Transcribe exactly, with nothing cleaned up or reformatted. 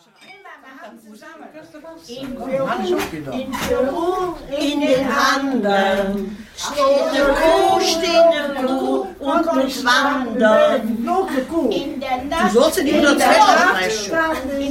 In Peru, in den Anden, steht eine Kuh, steht eine Kuh und muss wandern. In der Nacht, du sollst die Mutter sprechen.